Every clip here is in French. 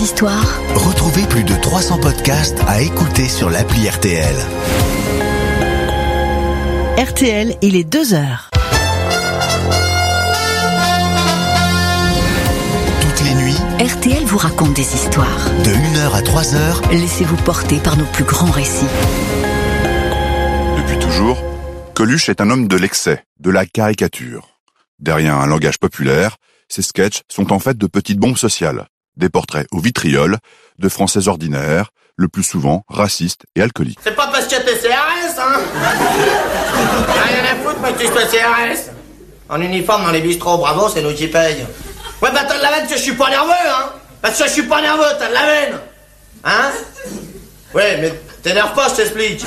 histoires. Retrouvez plus de 300 podcasts à écouter sur l'appli RTL. RTL, il est 2h. Toutes les nuits, RTL vous raconte des histoires. de 1h à 3h, Laissez-vous porter par nos plus grands récits. Depuis toujours, Coluche est un homme de l'excès, de la caricature. Derrière un langage populaire, ses sketchs sont en fait de petites bombes sociales, des portraits au vitriol de Français ordinaires, le plus souvent racistes et alcooliques. C'est pas parce que t'es CRS, hein. Rien à foutre, moi, que tu sois CRS. En uniforme dans les bistrots, bravo, c'est nous qui payent. Ouais, bah t'as de la veine que je suis pas nerveux, hein. Parce que je suis pas nerveux, t'as de la veine. Hein. Ouais, mais t'énerve pas, je t'explique.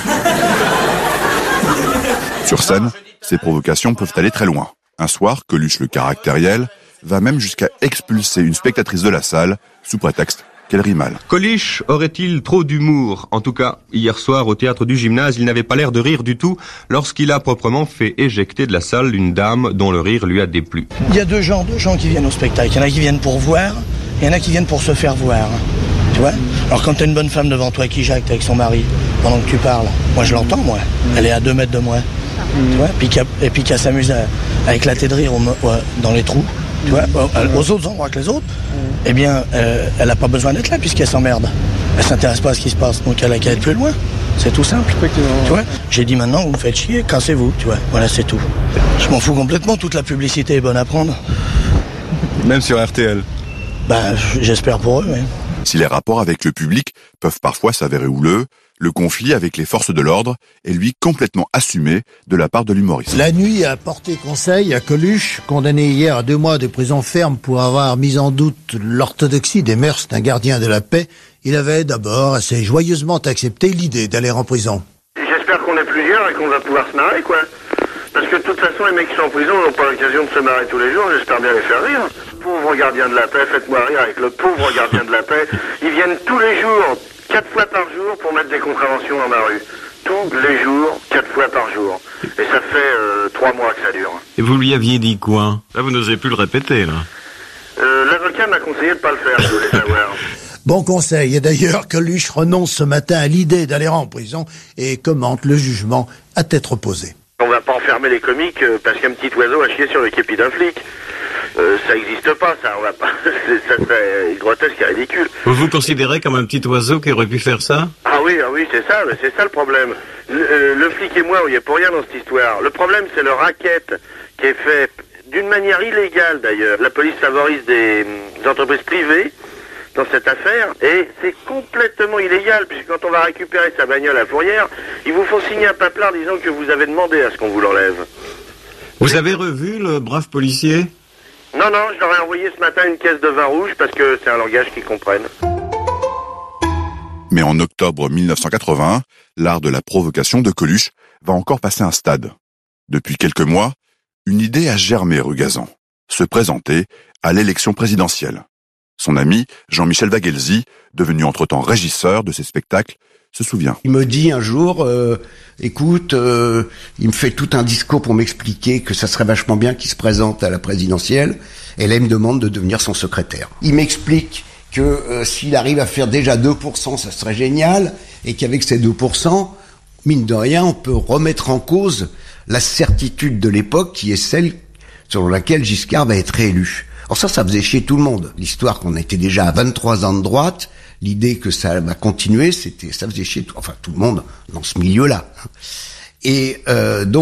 Sur scène, ces provocations peuvent aller très loin. Un soir, Coluche le caractériel va même jusqu'à expulser une spectatrice de la salle sous prétexte qu'elle rit mal. Coluche aurait-il trop d'humour? En tout cas, hier soir au théâtre du Gymnase, il n'avait pas l'air de rire du tout lorsqu'il a proprement fait éjecter de la salle une dame dont le rire lui a déplu. Il y a deux genres de gens qui viennent au spectacle. Il y en a qui viennent pour voir, et il y en a qui viennent pour se faire voir. Tu vois? Alors quand t'as une bonne femme devant toi qui jacte avec son mari, pendant que tu parles, moi je l'entends, moi. Elle est à 2 mètres de moi. Tu vois? Et puis qu'elle s'amuse à éclater de rire dans les trous. Tu vois, aux autres endroits que les autres, eh bien, elle n'a pas besoin d'être là puisqu'elle s'emmerde. Elle s'intéresse pas à ce qui se passe, donc elle a qu'à être plus loin. C'est tout simple. Tu vois, j'ai dit maintenant, vous me faites chier, cassez-vous, tu vois. Voilà, c'est tout. Je m'en fous complètement, toute la publicité est bonne à prendre. Même sur RTL. Bah, j'espère pour eux, oui. Si les rapports avec le public peuvent parfois s'avérer houleux, le conflit avec les forces de l'ordre est lui complètement assumé de la part de l'humoriste. La nuit a porté conseil à Coluche, condamné hier à 2 mois de prison ferme pour avoir mis en doute l'orthodoxie des mœurs d'un gardien de la paix. Il avait d'abord assez joyeusement accepté l'idée d'aller en prison. J'espère qu'on est plusieurs et qu'on va pouvoir se marrer, quoi. Parce que de toute façon, les mecs qui sont en prison n'ont pas l'occasion de se marrer tous les jours, j'espère bien les faire rire. Pauvre gardien de la paix, faites-moi rire avec le pauvre gardien de la paix. Ils viennent tous les jours, 4 fois par jour, pour mettre des contraventions dans ma rue. Tous les jours, 4 fois par jour. Et ça fait 3 mois que ça dure. Et vous lui aviez dit quoi? Là, vous n'osez plus le répéter, là. L'avocat m'a conseillé de pas le faire, je voulais savoir. Bon conseil, et d'ailleurs Coluche renonce ce matin à l'idée d'aller en prison et commente le jugement à tête reposée. On va pas enfermer les comiques parce qu'un petit oiseau a chié sur le képi d'un flic. Ça existe pas, ça, on va pas. Ça serait grotesque et ridicule. Vous vous considérez comme un petit oiseau qui aurait pu faire ça? Ah oui, c'est ça le problème. Le flic et moi, on y est pour rien dans cette histoire. Le problème, c'est le racket qui est fait d'une manière illégale d'ailleurs. La police favorise des entreprises privées dans cette affaire, et c'est complètement illégal, puisque quand on va récupérer sa bagnole à Fourrière, il vous faut signer un papier disant que vous avez demandé à ce qu'on vous l'enlève. Vous avez revu le brave policier? Non, je leur ai envoyé ce matin une caisse de vin rouge, parce que c'est un langage qu'ils comprennent. Mais en octobre 1981, l'art de la provocation de Coluche va encore passer un stade. Depuis quelques mois, une idée a germé rue Gazan, se présenter à l'élection présidentielle. Son ami, Jean-Michel Vaguelzi, devenu entre-temps régisseur de ses spectacles, se souvient. Il me dit un jour, écoute, il me fait tout un discours pour m'expliquer que ça serait vachement bien qu'il se présente à la présidentielle, et là il me demande de devenir son secrétaire. Il m'explique que s'il arrive à faire déjà 2%, ça serait génial, et qu'avec ces 2%, mine de rien, on peut remettre en cause la certitude de l'époque qui est celle selon laquelle Giscard va être réélu. Alors ça faisait chier tout le monde. L'histoire qu'on était déjà à 23 ans de droite, l'idée que ça va continuer, ça faisait chier tout le monde dans ce milieu-là. Et donc